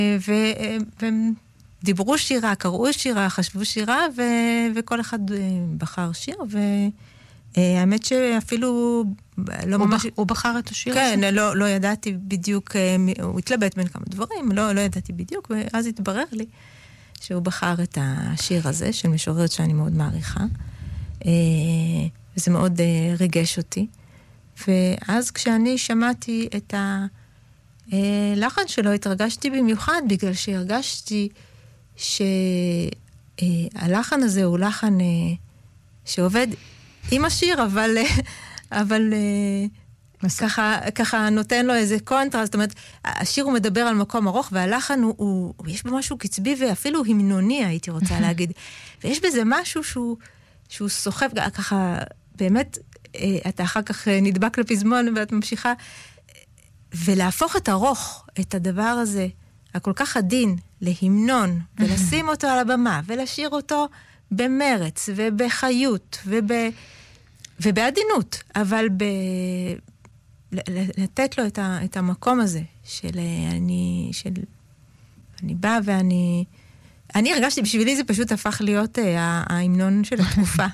והם דיברו שירה, קראו שירה, חשבו שירה, וכל אחד בחר שיר, והאמת שאפילו לא ממש... הוא בחר את השיר הזה? כן, לא ידעתי בדיוק, הוא התלבט בין כמה דברים, לא ידעתי בדיוק, ואז התברר לי שהוא בחר את השיר הזה, של משוררת שאני מאוד מעריכה, וזה מאוד ריגש אותי. ואז כשאני שמעתי את הלחן שלו, התרגשתי במיוחד, בגלל שהרגשתי שהלחן הזה הוא לחן שעובד עם השיר, אבל ככה נותן לו איזה קונטרסט. זאת אומרת, השיר הוא מדבר על מקום ארוך, והלחן יש בו משהו קצבי ואפילו המנוני, הייתי רוצה להגיד. ויש בזה משהו שהוא סוחב, ככה באמת, אתה אחר כך נדבק לפזמון ואת ממשיכה, ולהפוך את ארוך, את הדבר הזה, הכל כך עדין, להמנון, ולשים אותו על הבמה, ולשיר אותו במרץ, ובחיות, ובעדינות, אבל לתת לו את המקום הזה, של אני באה ואני הרגשתי, בשבילי זה פשוט הפך להיות ההמנון של התקופה.